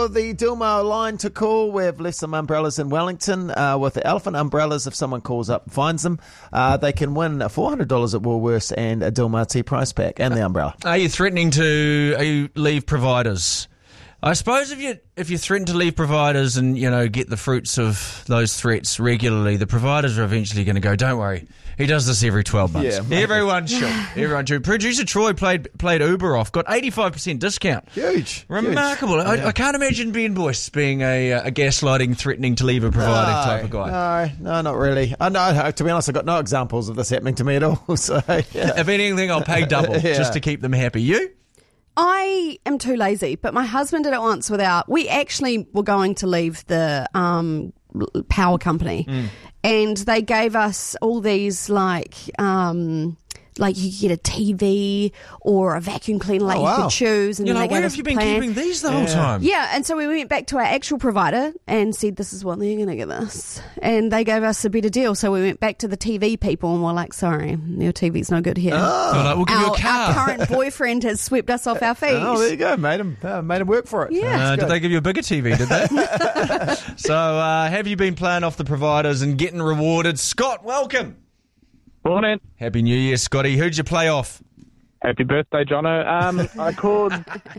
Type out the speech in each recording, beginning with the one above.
The Dilmar line to call. We've left some umbrellas in Wellington with the Elephant umbrellas. If someone calls up and finds them, they can win $400 at Woolworths and a Dilmar tea price pack and the umbrella. Are you threatening to leave providers? I suppose if you threaten to leave providers and get the fruits of those threats regularly, the providers are eventually going to go, don't worry, he does this every 12 months. Yeah, Everyone should. Producer Troy played Uber off, got 85% discount. Huge. Remarkable. Huge. I can't imagine Ben Boyce being a gaslighting, threatening to leave a provider type of guy. No, not really. To be honest, I've got no examples of this happening to me at all. So, yeah. If anything, I'll pay double just to keep them happy. You? I am too lazy, but my husband did it once we actually were going to leave the power company and they gave us all these like you get a TV or a vacuum cleaner you could choose. And you're then like, where have you been keeping these the whole time? Yeah, and so we went back to our actual provider and said, this is what they're going to give us. And they gave us a better deal. So we went back to the TV people and we're like, sorry, your TV's no good here. We'll give you a car. Our current boyfriend has swept us off our feet. Oh, there you go. Made him work for it. Yeah. Did they give you a bigger TV, did they? So have you been playing off the providers and getting rewarded? Scott, welcome. Morning. Happy New Year, Scotty. Who'd you play off? Happy birthday, Jono. I called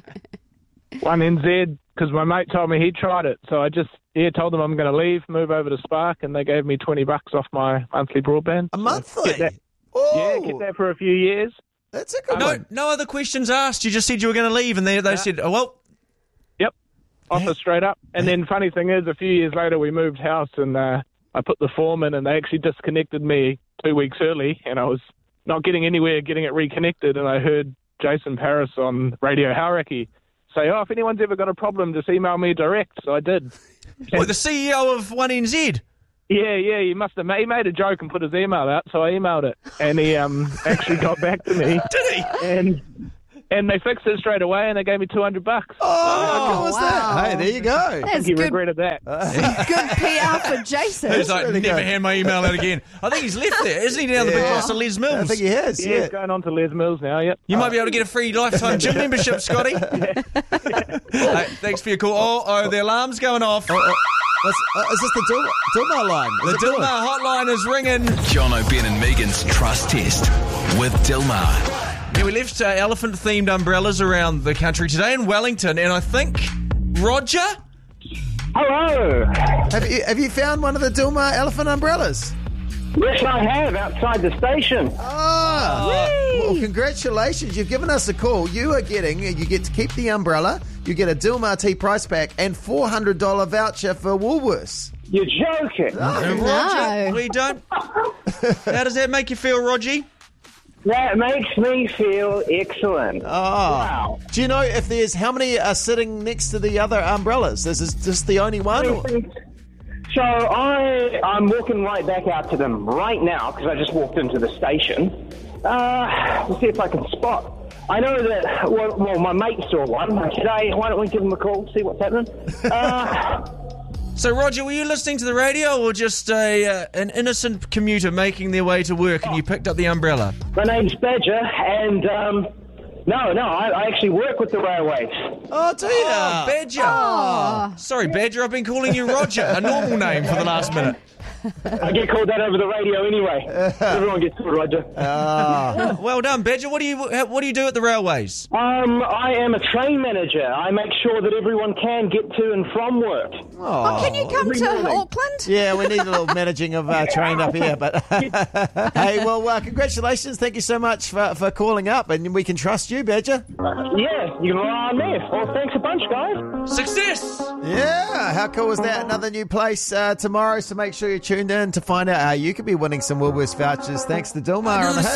1NZ because my mate told me he tried it. So I just told them I'm going to leave, move over to Spark, and they gave me $20 off my monthly broadband. A monthly? Get that. Oh, yeah, get that for a few years. That's a good one. No other questions asked. You just said you were going to leave, and they said, oh, well. Yep. Offer straight up. And then funny thing is, a few years later, we moved house, and I put the form in, and they actually disconnected me 2 weeks early, and I was not getting anywhere getting it reconnected, and I heard Jason Paris on Radio Hauraki say, if anyone's ever got a problem, just email me direct. So I did. Well, the CEO of 1NZ? Yeah, he must have he made a joke and put his email out, so I emailed it, and he actually got back to me. Did he? And they fixed it straight away, and they gave me $200. How cool was that? Hey, there you go. I think he regretted that. Good PR for Jason. He's like, really never good. hand my email out again. I think he's left there. Isn't he now the big boss of Les Mills? I think he has, Yeah, he's going on to Les Mills now, yep. You might be able to get a free lifetime gym membership, Scotty. Hey, thanks for your call. Oh, the alarm's going off. Is this the Dilmar line? The Dilmar hotline is ringing. Jono, Ben and Megan's Trust Test with Dilmar. Yeah, we left elephant-themed umbrellas around the country today in Wellington, and I think, Roger? Hello. Have you found one of the Dilmar elephant umbrellas? Yes, I have, outside the station. Well, congratulations. You've given us a call. You get to keep the umbrella, you get a Dilmar tea price pack, and $400 voucher for Woolworths. You're joking. Roger, we don't. How does that make you feel, Rogie? That makes me feel excellent. Wow. Do you know if there's how many are sitting next to the other umbrellas? Is this just the only one? So I'm walking right back out to them right now because I just walked into the station. We'll see if I can spot. I know that, well, my mate saw one. I said, hey, why don't we give him a call, see what's happening? So, Roger, were you listening to the radio or just an innocent commuter making their way to work and you picked up the umbrella? My name's Badger, and I actually work with the railways. Oh, do you? Oh, Badger. Sorry, Badger, I've been calling you Roger, a normal name for the last minute. I get called that over the radio anyway. Everyone gets called Roger. Well done, Badger. What do you do at the railways? I am a train manager. I make sure that everyone can get to and from work. Can you come to Auckland? Yeah, we need a little managing of train up here. But hey, well, congratulations. Thank you so much for calling up, and we can trust you, Badger. Yeah, you can rely on me. Well, thanks a bunch, guys. Success! Yeah, how cool is that? Another new place tomorrow, so make sure you're tuned in to find out how you could be winning some Woolworths vouchers thanks to Dilmar on the Hit.